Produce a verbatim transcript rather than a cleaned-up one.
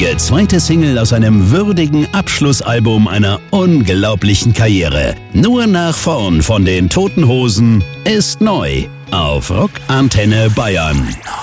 einmalige zweite Single aus einem würdigen Abschlussalbum einer unglaublichen Karriere. Nur nach vorn von den Toten Hosen ist neu auf Rock Antenne Bayern.